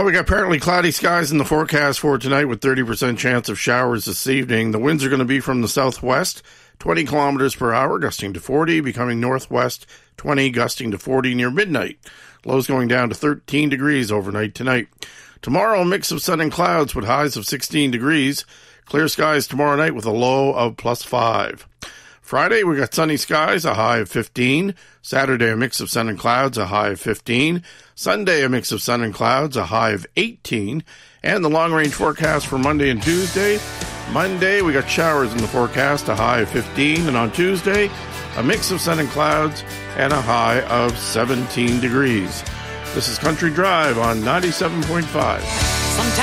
Well, we got partly cloudy skies in the forecast for tonight with 30% chance of showers this evening. The winds are going to be from the southwest, 20 kilometers per hour, gusting to 40, becoming northwest, 20, gusting to 40 near midnight. Lows going down to 13 degrees overnight tonight. Tomorrow, a mix of sun and clouds with highs of 16 degrees. Clear skies tomorrow night with a low of +5. Friday, we got sunny skies, a high of 15. Saturday, a mix of sun and clouds, a high of 15. Sunday, a mix of sun and clouds, a high of 18. And the long-range forecast for Monday and Tuesday. Monday, we got showers in the forecast, a high of 15. And on Tuesday, a mix of sun and clouds and a high of 17 degrees. This is Country Drive on 97.5.